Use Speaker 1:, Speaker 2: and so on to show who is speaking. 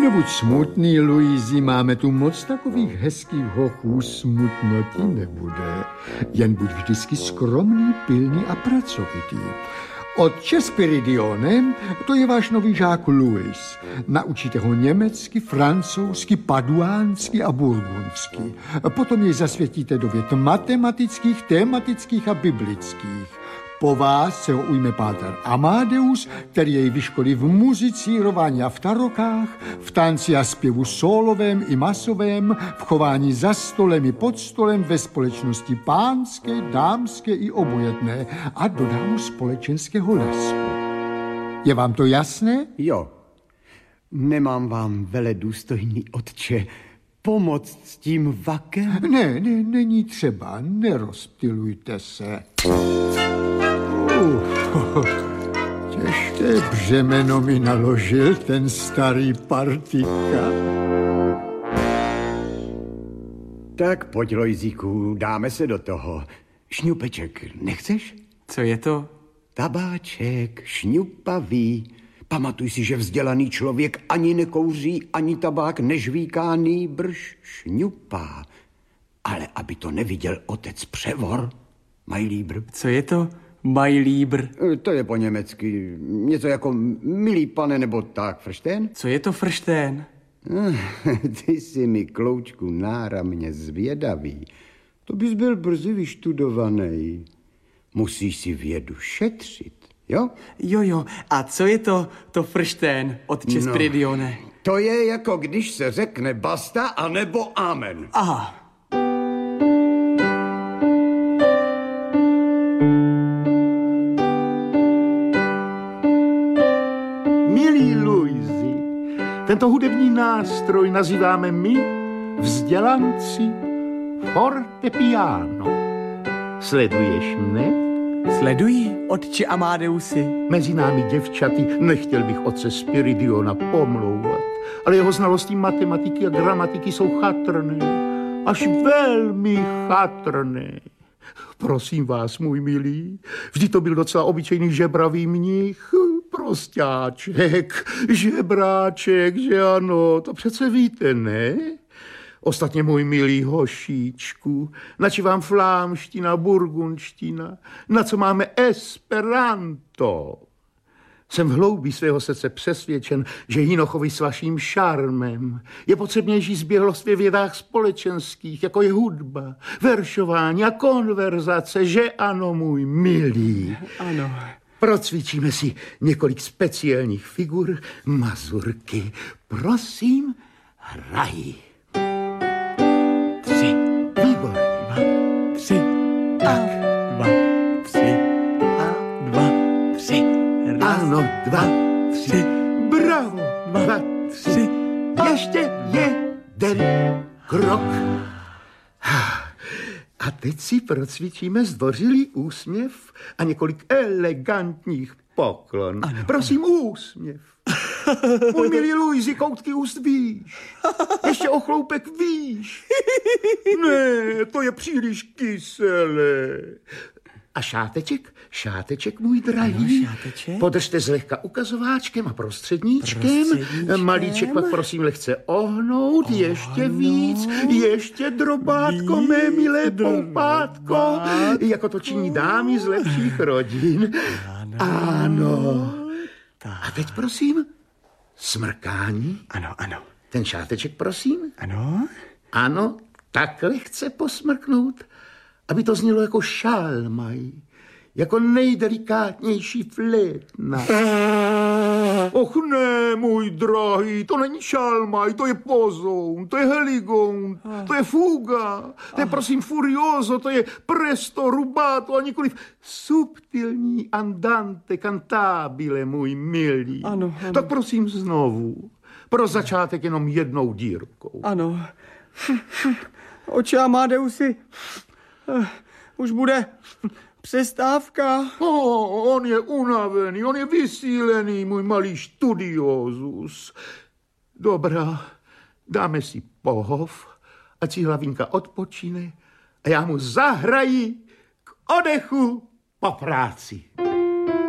Speaker 1: Nebuď smutný, Luisi, máme tu moc takových hezkých hochů, smutno ti nebude. Jen buď vždycky skromný, pilný a pracovitý. Otče Spiridione, to je váš nový žák Louis. Naučíte ho německy, francouzsky, paduánsky a burgundsky. Potom jej zasvětíte do věd matematických, tematických a biblických. Po vás se ho ujme páter Amadeus, který jej vyškolí v muzicírování a v tarokách, v tanci a zpěvu solovém i masovém, v chování za stolem i pod stolem, ve společnosti pánské, dámské i obojetné a dodá mu společenského lesku. Je vám to jasné?
Speaker 2: Jo. Nemám vám, veledůstojný otče, pomoct s tím vakem?
Speaker 1: Ne, není třeba, nerozptylujte se. Těžké břemeno mi naložil ten starý partika.
Speaker 2: Tak pojď, Lojzíku, dáme se do toho. Šňupeček, nechceš?
Speaker 3: Co je to?
Speaker 2: Tabáček, šňupavý. Pamatuj si, že vzdělaný člověk ani nekouří, ani tabák nežvíká, nýbrž šňupá. Ale aby to neviděl otec Převor, Majlíbr.
Speaker 3: Co je to Majlíbr?
Speaker 2: To je po německy. Něco jako milý pane nebo tak, frštén?
Speaker 3: Co je to frštén?
Speaker 2: Ty jsi mi, kloučku, náramně zvědavý. To bys byl brzy vyštudovaný. Musíš si vědu šetřit, jo?
Speaker 3: Jo. A co je to frštén, otče Spiridione?
Speaker 2: To je jako když se řekne basta anebo amen.
Speaker 3: Aha.
Speaker 4: Milí Luisi, tento hudební nástroj nazýváme my, vzdělanci, fortepiano. Sleduješ mne?
Speaker 3: Sleduji, otče Amadeusi.
Speaker 4: Mezi námi děvčaty nechtěl bych otce Spiridiona pomlouvat, ale jeho znalosti matematiky a gramatiky jsou chatrné, až velmi chatrné. Prosím vás, můj milý, vždy to byl docela obyčejný žebravý mnich, prostáček, žebráček, že ano, to přece víte, ne? Ostatně, můj milý hošíčku, na či vám flámština, burgundština, na co máme esperanto? Jsem v hloubí svého srdce přesvědčen, že Jinochovi s vaším šarmem je potřebnější zběhlost ve vědách společenských, jako je hudba, veršování a konverzace, že ano, můj milý.
Speaker 3: Ano.
Speaker 4: Procvičíme si několik speciálních figur mazurky. Prosím, hraj.
Speaker 3: 3,
Speaker 4: Výborně.
Speaker 3: 3, tak, 2, 3, a 2, 3.
Speaker 4: Ano, 2, 3. Bravo. 2, 3. Ještě jeden krok. A teď si procvičíme zdvořilý úsměv a několik elegantních poklon.
Speaker 3: Ano,
Speaker 4: prosím, úsměv. Můj milý Luisi, koutky úst výš. Ještě ochloupek výš. Ne, to je příliš kyselé. A šáteček, můj drahý.
Speaker 3: Ano, šáteček.
Speaker 4: Podržte zlehka ukazováčkem a prostředníčkem. Malíček pak prosím lehce ohnout. Ještě víc, ještě drobátko, mé milé poupátko. Jako to činí dámy z lepších rodin. Ano. A teď prosím, smrkání.
Speaker 3: Ano.
Speaker 4: Ten šáteček prosím.
Speaker 3: Ano.
Speaker 4: Ano, takhle chce posmrknout, aby to znělo jako šálmaj, jako nejdelikátnější flétna. Och ne, můj drahý, to není šálmaj, to je pozoun, to je heligoun, to je fuga, to je prosím furioso, to je presto, rubato a nikoliv subtilní andante cantabile, můj milý.
Speaker 3: Ano.
Speaker 4: Tak prosím znovu, pro začátek jenom jednou dírkou.
Speaker 3: Ano. Oče Amadeusi, už bude přestávka.
Speaker 4: On je unavený, on je vysílený, můj malý studiozus. Dobrá, dáme si pohov, ať si hlavinka odpočine a já mu zahraji k odechu po práci.